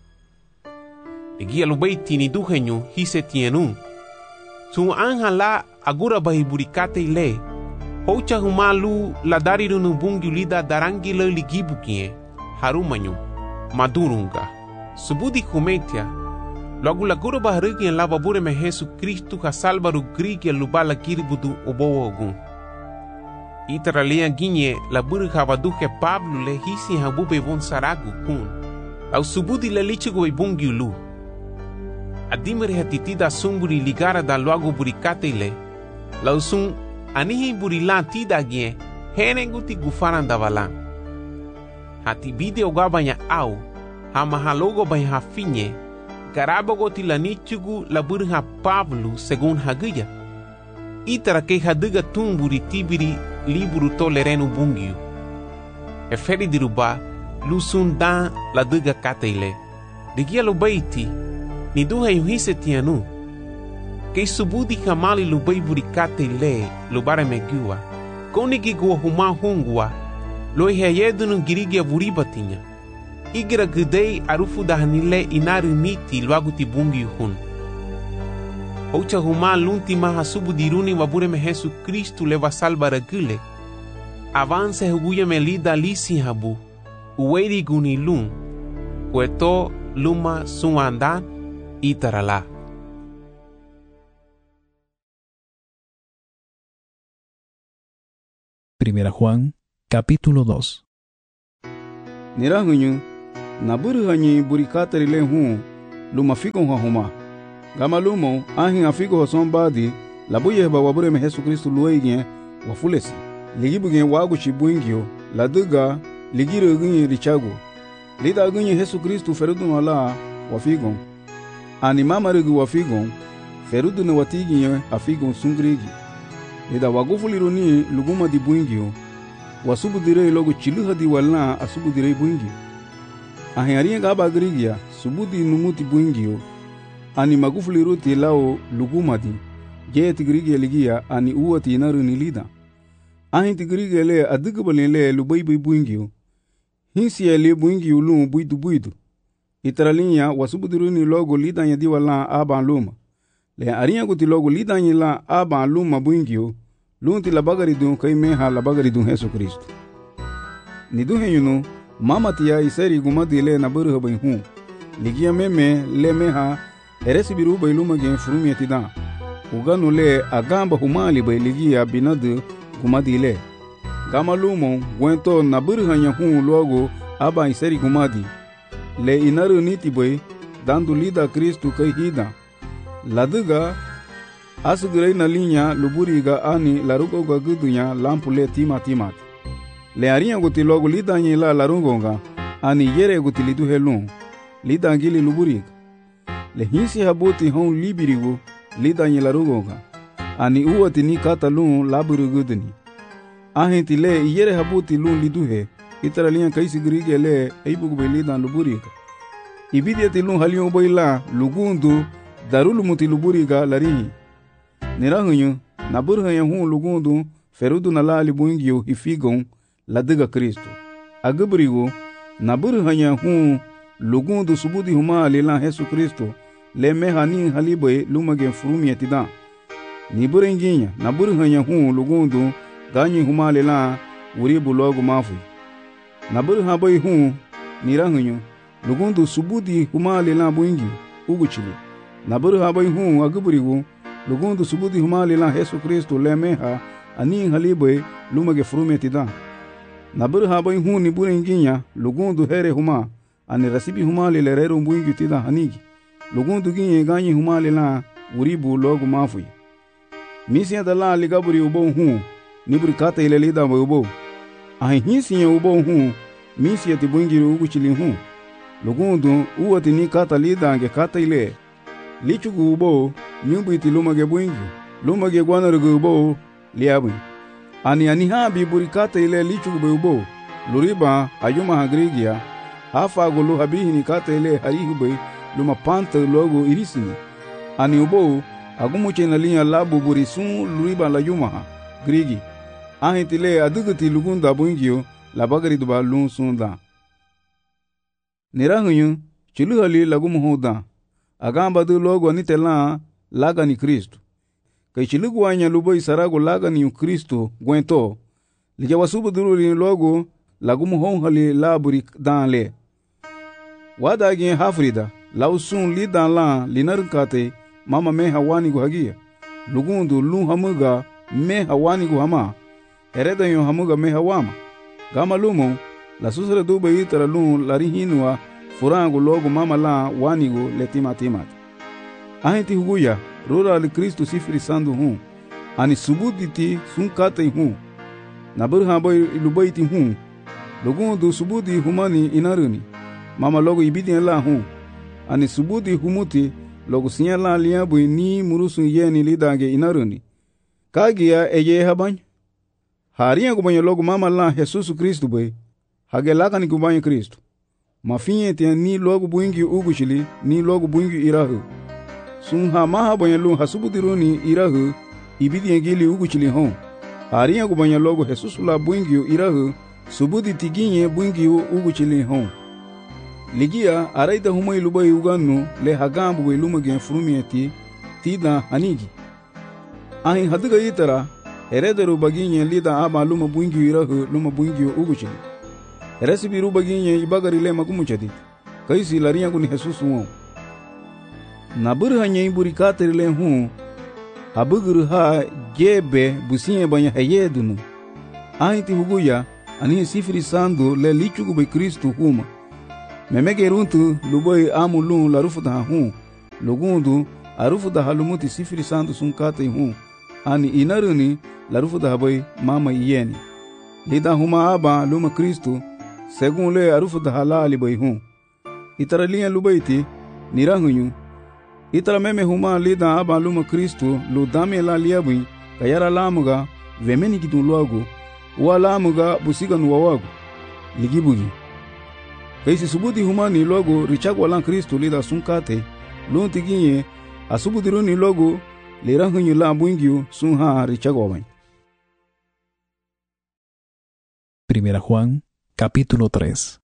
Egia lubeiti ni duhenyu hise tienu. Sun anja la agura bahiburikate ile. Hocha humalu la darirunu bungi lida darangi le ligibu kie. Harumanyu. Madurunga. Subudi humetia. Logo la gura baharugi en la babure me Jesus Cristo ha salvaru grigi lubala kiribudu obo ogun. Itara lea ginye la buru havaduke Pablo le hisi habube von saragu kun. Au subudi le lichigo bungi lu. Adimere hatitida sumburi ligara da logo burikate ile. Lausun anihi burilan tida gie henenguti gufaran da valan. Hati bide ogabanya au hamahalogo banya hafinye garabogo tilanichugu la burha Pablo segun haguya. Itara ke haduga tumburi tibiri liburu tolerenu bungiu. Eferi diruba lusun dan la duga kate ile. Digia lo baiti ni duha yuhise tianu. Kei subudi kamali lubai burikate le lubare megua. Konigi gua huma hungua. Loi heyedunu girigia vuribatinya. Igira gudei arufu dahanile inaru niti luaguti bungi hun. Oucha huma lunti maha subudiruni wabure me Jesus Cristo leva salva regule. Avance huguya me lida lisi habu. Uweri guni lun. Kueto luma suandan itarala. Primera Juan, capítulo 2. Nirahunyu, naburu hanyi burikatari le hu, luma fiko huma. Gama lumo, ahin afiko hosombadi, labuye ba wabure me Yesu Kristu luege, wafulesi. Ligibugen wagu chibwingio, laduga, ligiro gunye richago. Lida gunye Yesu Kristu ferudu wala, wafigon. Ani mama regu wafigon, ferudu ne watiginye afigon sungrigi. Lida wagufuliruni luguma di bwingio, wasubu dire logo chiluha di walna asubu dire bwingio. Ahiaria gaba grigia, subudi numuti bwingio, ani magufuliruti lao luguma di, jeti grigia ligia ani uwati inaru nilida. Ahinti grigia le adugabali le lubaibai bwingio, hinsi le bwingio lumu buidu. Itaralinya wasubudiruni logo lidanya di walna aban luma. Le aria guti logo lidanya la aban luma bwingio, lunti labagari dun kai meha labagari dun Yesu Kristu. Nidu henyunu, mama tia iseri gumadi le naburu habai hu. Ligia meme le meha eresi biru bai luma gen furumi atidan. Uganu le agamba humali bai ligia binadu gumadi le. Gama lumo gwento naburu hanya hu logo aba iseri gumadi. Le inaru niti bai dandu lida Kristu kai hida. Laduga asugurei na linha luburiga ani larugo ga gudunya lampu le timat. Le arinha guti logo lidanye la larungonga ani yere guti lidu helun lidangili luburiga. Le hinsi habuti hon libirigo lidanye larungonga ani uwati ni kata lun laburu guduni. Ahinti le yere habuti lun lidu he itara linha kaisi grige le eibugu be lidan luburiga. Ibidiati lun halion boila lugundu darulu muti luburiga larihi. Nirahunyu, naburu hanya hu lugundu, ferudu na lali buingio hifigon, ladiga Kristu. Aguburigo, naburu hanya hu lugundu subudi huma lila Yesu Kristu, le meha ni halibe lumagen furumi etidan. Niburu inginya, naburu hanya hu lugundu, ganyi huma lila uribu logo mafu. Naburu habai hu, nirahunyu, lugundu subudi huma lila buingio, uguchili. Naburu habai hu aguburigo, lugundu subudi humali la Yesu Kristu le meha ani halibe lumage frume tidan. Naburu habai hu ni bure inginya lugundu here huma ani rasibi humali le reru mbwingi tidan hanigi. Lugundu ginye ganyi humali la uribu logu mafui. Misi ya dala ligaburi ubo hu niburi kata ile lida mwe ubo. Ahi hinsi ya ubo hu misi ya tibwingi uguchili hu. Lugundu uwati ni kata lida ange kata ile. Lichugu ubo nyumbu iti lumage bwingi, lumage guanarugu ubo liabwi. Ani habi burikata ile lichugu be ubo, luriba ayuma hagrigia, hafa gulu habihi ni kata ile harihu be luma panta logo irisini. Ani ubo agumuche na linya labu burisun luriba la yuma grigi. Ahintile aduguti lugunda bwingio labagari duba lun sunda. Nirahunyu chuluhali lagumuhuda. Agamba du logo anitela laga ni Kristu. Kai chilugu anya lubo isarago laga ni Kristu gwento. Lija wasubu duru li logo lagumu honghali laburi dan le. Wada gen hafrida lausun li dan la linarkate mama me hawani gu hagia. Lugundu lu hamuga me hawani gu hama. Hereda yo hamuga me hawama. Gama lumo la susra du be itara lu larihinwa furangu logo mama la wanigo le timat. Ahinti huguya rura li Kristu sifri sandu hu. Ani subuditi sunkate hu. Naburu habai lubaiti hu. Lugundu subudi humani inaruni. Mama logo ibidi la hu. Ani subudi humuti logo sinya la liabu ni murusu yeni lidange inaruni. Kagia eye habany. Haria kubanya logo mama la Jesus Kristu be. Hage lakani kubanya Kristu. Mafinye tia ni logo buingi ugushili ni logo buingi irahu. Sunha maha banyalun hasubudiruni irahu ibidi ngili uguchili hon. Haria kubanya logo Jesus la buingi irahu subudi tiginye buingi uguchili hon. Ligia araida humai lubai uganu le hagambu we lumagen frumieti tida hanigi. Ahin haduga itara herederu baginye lida aba luma buingi irahu luma buingi uguchili. Resibi rubaginye ibagari le magumuchadi. Kaisi laria kuni Jesus won. Naburu hanya iburikateri le hu. Abuguru ha gebe businye banya hayedunu. ahiti huguya ani sifiri sandu le lichugu be Kristu huma. Memege runtu luboy amu lun la rufuta hu. Lugundu arufuta halumuti sifiri sandu sunkate hu. Ani inaruni la rufuta haboy mama iyeni. Lida huma aba luma Kristu segun le arufuta halali boy hu. Itara liyan lubayti nirahunyu. Itara meme huma lida aba luma Kristu lu dame la liabui kayara lamuga vemeni kitun luagu wa lamuga busiga nuwawagu ligibugi. Kaisi subuti huma ni luagu richagwa lan Kristu lida sunkate lunti ginye asubudiru ni luagu lirahunyu la buingyu sunha richagwa wain. Primera Juan, capítulo 3.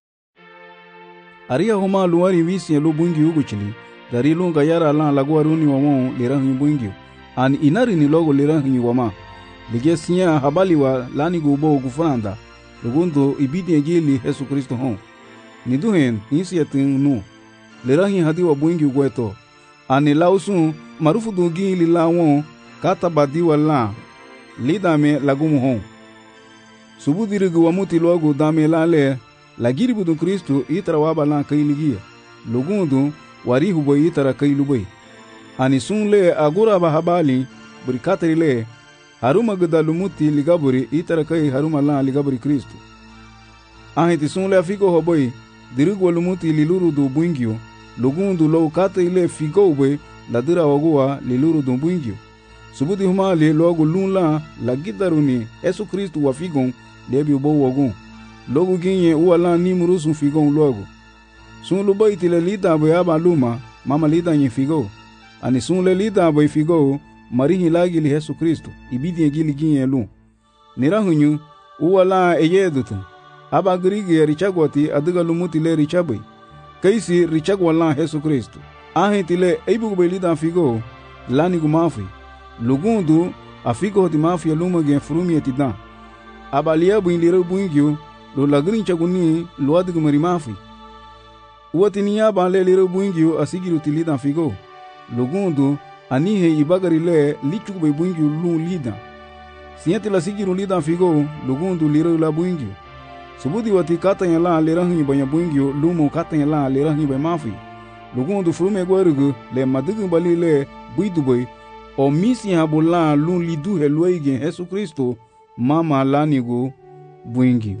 Aria homa luari visi lu buingyu uguchili dari lunga yara lan lagu aruni wamo lirahunyu buingyu an inari ni logo lirahunyu wama ligesinya habali wa lani gubo gufranda lugundu ibidi egili Yesu Kristo hon niduhen nisiyatin nu lirahi hadi wa buingyu gweto ani lausun marufu dugi lilawon kata badiwa la lidame lagumu hon subudirigu wamuti logo dame lale lagiri budun Kristo itara waba lan kailigia lugundu warihu boy itara kailubay ani sunle agura bahabali burikatri le haruma gudalumuti ligaburi itara kai haruma la ligaburi Kristo ahiti sunle afigo hoboy dirigu lumuti liluru do buingyo lugundu lo kate ile figo boy ladira wagua liluru do buingyo subudi humali logo lunla lagidaruni Yesu Kristo wafigon lebi bo wagun logo ginye uala ni murusun figon logo sun lubai tile lida boy aba luma mama lida nye figo ani sun le lida boy figo marihi lagi li Yesu Kristo ibidi egili ginye lu nirahunyu uala eyedutu aba grigi richagwati adiga lumuti le richabai kaisi richagwala Yesu Kristo ahitile eibu boy lida figo lani gumafi lugundu afigo timafi luma gen frumi etidan abalia buindire buingyo lo lagrin chaguni lo adigu marimafi uwatiniya banle lire buingyo asigiru tilida figo lugundu anihe ibagari le lichuku be buingyo lu lida siyati la sigiru lida figo lugundu lire la buingyo subudi wati katanya la lirahi banya buingyo lumu katanya la lirahi be mafi lugundu frume gwarugu le madigu bali le buidu boy o misi habula lu lidu helwege Yesu Kristo mama lanigu buingyo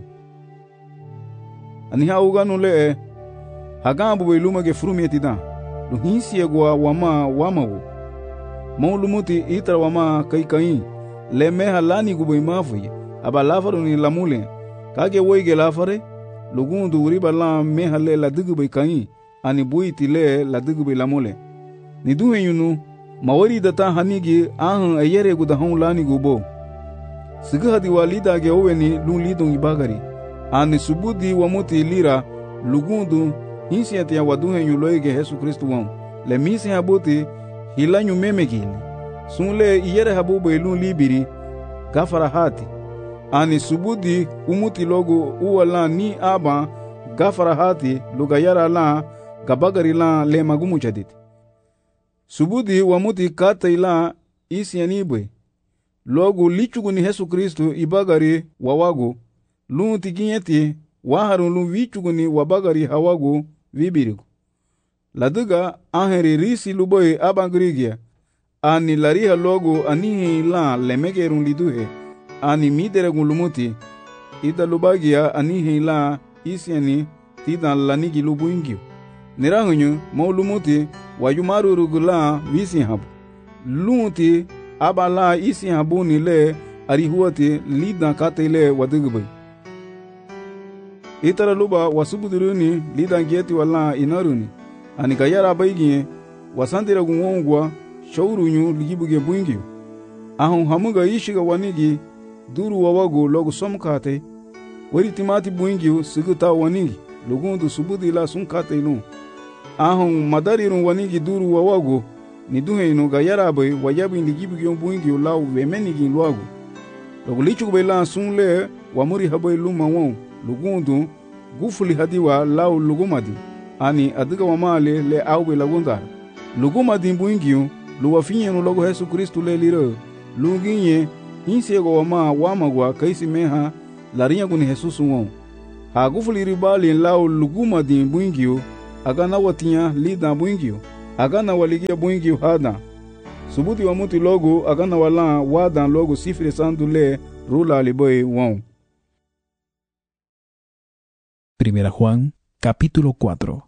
aniha uganu le hagambu boy lumage frumi etida lu hinsi egwa wama wamawo maulumuti itra wama kai le meha lani guboy mafuye aba lafaru ni lamule kage woige lafare lugundu uriba la meha le la digubay kai ani buiti le la digubay lamule ni duhenyunu mawari data hanigi ahan ayere guda hon lani gubo sigahadi walida ge oweni lu lidon ibagari ani subudi wamuti lira lugundu hinsiati ya waduhenyu loige Yesu Kristo won le misi habuti hilanyu memegili sunle iyere habubo ilun libiri gafara hati ani subudi umuti logo uwala ni aba gafara hati lugayara la gabagari la le magumu chaditi subudi wamuti kata ila isi anibwe logo lichugu ni Yesu Kristo ibagari wawago lunti ginyeti waharun lu vichugu ni wabagari hawago vibirigo laduga aheri risi luboy abangrigia ani lariha logo ani la lemegerun liduhe ani midere gulumuti ida lubagia ani la isiani tida lanigi lubuingio nirahunyu maulumuti wayumaru rugula visi habu lunti abala isi habu ni le arihuati lida katele wadugbay itara luba wasubuduruni lida ngeti wala inaruni ani gayara baygie wasandira gungongwa shaurunyu ligibuge buingio ahun hamuga ishiga wanigi duru wawago logo somkate wari timati buingio siguta wanigi lugundu subudi la sunkate lu ahun madarirun wanigi duru wawago ni duheinu gayara bay wayabi ligibuge buingio law wemenigi luago logo lichugo la sunle wamuri habay luma won lugundu gufuli hadiwa law lugumadi ani adiga wamale le awbe lagundar lugumadi buingio luwafinyenu logo Yesu Kristo le liro luginye insego wama wamagwa kaisi meha larinha kuni Jesus won. Hagufuli ribali lao luguma di buingio, agana watinha lida buingio, agana waligia buingio hada. Subuti wa muti logo agana wala wadan logo sifri sandu le rula liboy won. Primera Juan, capítulo 4.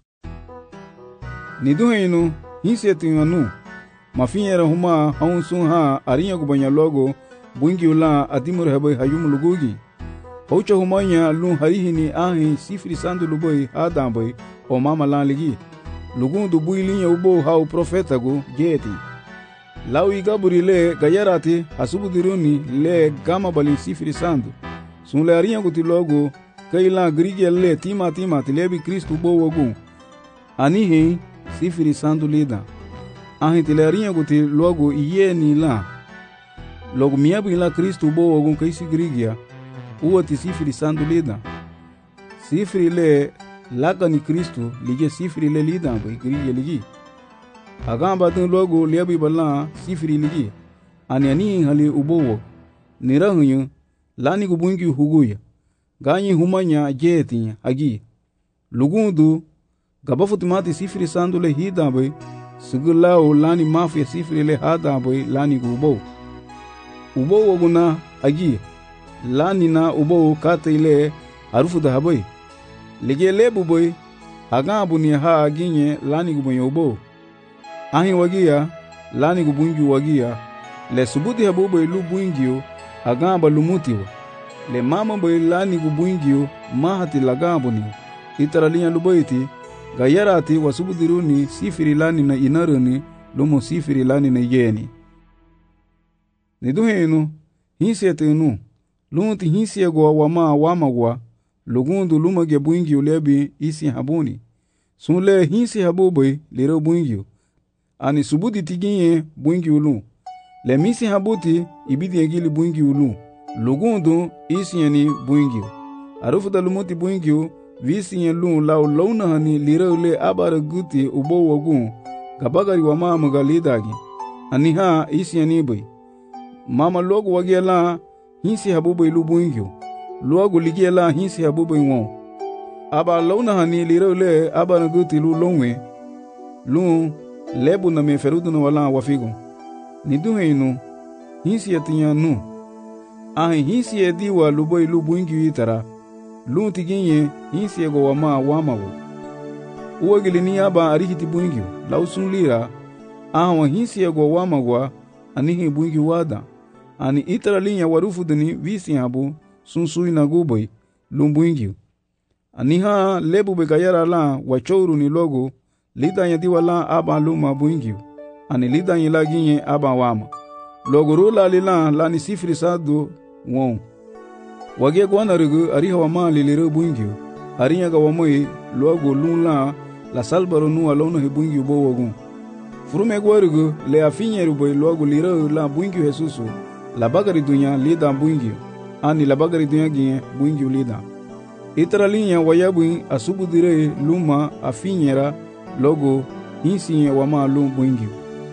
Niduheinu, hinsetinganu, mafinyera huma haunsun ha arinya kubanya logo, buingi ula adimur heboy hayum lugugi. Haucha humanya lun harihini ahi sifri sandu luboy hadamboy o mama lan ligi. Lugundu builinya ubo hau profetagu jeti. Lawi gaburi le gayarati hasubudiruni le gama balin sifri sandu. Sun le arinya kuti logo, kaila grige le tima tilebi Kristu bo wogu. Anihi sifiri sandu lida. Ahi tilarinha kuti logo iye ni la. Logo miabu ila Kristu bo wogu kaisi grigia. Uwa ti sifiri sandu lida. Sifiri le laka ni Kristu lige sifiri le lida bai grigia ligi. Agamba tin logo liabi bala sifiri ligi. Ani hali ubo wo. Nirahunyu lani kubungi huguya. Ganyi humanya jeti agi. Lugundu gabafutimati sifiri sandu le hidambai. Sigulao lani mafia sifiri le hadambai lani gubo. Ubo waguna agi. Lani na ubo kata ile harufu dahabai. Lige lebu boy. Agambu ni ha aginye lani gubanyo ubo. Ahi wagia lani gubungi wagia. Le subuti habubai lu buingio agamba lumutiwa. Le mama boy lani gubuingio mahati lagambu ni. Itaralia lubaiti gayarati wasubudiruni sifiri lani na inaruni lumo sifiri lani na yeni. Niduhenu hinsetenu lunti hinsiegwa wamagwa lugundu lumage buingi ulebi isi habuni. Sunle hinsi habubai liro buingi. Ani subudi tiginye buingi ulu. Le misi habuti ibidi egili buingi ulu. Lugundu isi yani buingi. Arufuda lumuti buingi visi yen lun lau launa hani lira ule abara guti ubo wagun gabagari wa mama galidagi. Aniha isi yani bai. Mama logo wagia la hinsi habubai lu buingi. Logo ligia la hinsi habubai won. Aba launa hani lira ule abara guti lu longwe. Lun lebu na meferudu na wala wafigo. Niduheinu hinsi yatinya nu. Ahi hinsi yediwa lubai lu buingi itara. Lun tiginye hinsi ego wamago. Uwagili ni aba arihiti buingyo. Lausun lira. Ahawa hinsi ego wamagwa. Anihi buingi wada. Ani itara linya warufu dini visi habu. Sunsui na guboy. Lun buingyo. Aniha lebu begayara la wachouru ni logo. Lidanya diwa la aba luma buingyo. Ani lidanya la ginye aba wama. Logo rula lila la ni sifri sadu won. Wagia gwana rigu ariha wama lilire buingyo. Arinya ga wamoi logo lun la salbaro nuwa launa he buingyo bo wagun. Furume gwa rigu le afinye ruboy logo lire la buingyo Jesusu. La bagari dunya lida buingyo. Ani la bagari dunya ginye buingyo lida. Itara linya wayabuin asubu dire luma afinyera logo hinsi wama lum buingyo.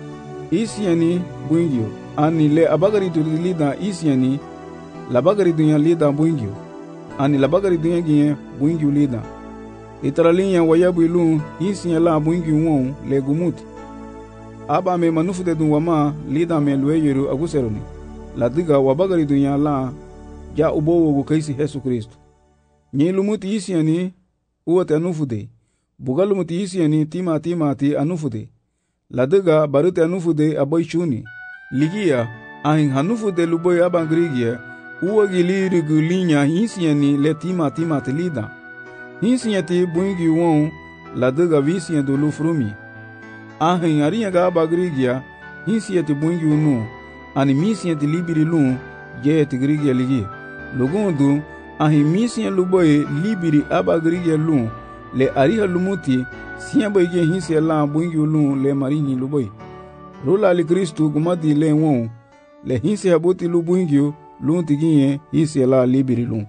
Isi yani buingyo. Ani le abagari du lida isi yani la bagari dunya lida buingyo. Ani la bagari dunya ginye buingyo lida. Itara linya wayabu ilun isi la buingyo won le gumuti. Aba me manufu de dun wama lida me lueyeru aguseroni. La diga wabagari dunya la ja ubo wogu kaisi Yesu Kristo. Nye lumuti isi yani uwate anufude. Bugalumuti isi yani timati anufude. La diga barute anufude aboy shuni. Ligia ahin hanufude luboy abangrigia. Uwagili rigulinya hisi yani le timati lida. Hisi yati buingi won la diga visi yani dulu frumi. Ahin ariya ga abagrigia hisi yati buingi unu. Ani misi yati libiri lun je yati grigia ligi. Lugundu ahi misi ya luboye libiri abagrigia lun le ariha lumuti siya boye hisi ya la buingi lun le marini luboye. Rula li Kristu gumati le won le hisi ya boti lu buingi lun tiginye hisi ya la libiri lun.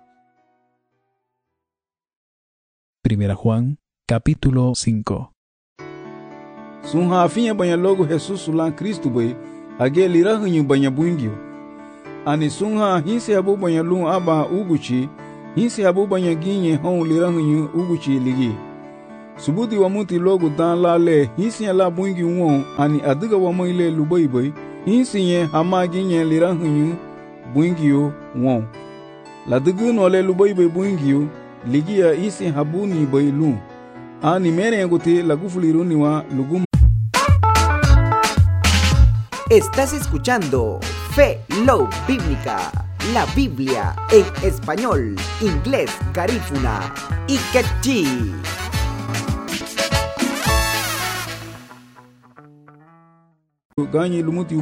Primera Juan, capítulo 5. Sunha afinya banya logo Jesus la Kristu boy age lirahanyu banya buingyo. ani sunha hinse habu banya lun aba uguchi hinse habu banya ginye hon lirahanyu uguchi ligi subudi wa muti logu dan lale hinse la bungi won ani adiga wa moile lubaibai hinse hama ginye lirahanyu bungiyo won la digu no le lubaibai bungiyo ligi ya isi habu ni bailu ani mere ngote la gufuliruni wa lugum. Estás escuchando Fe Love Bíblica, la Biblia en español, inglés, garífuna y quechí. Ganyi lumuti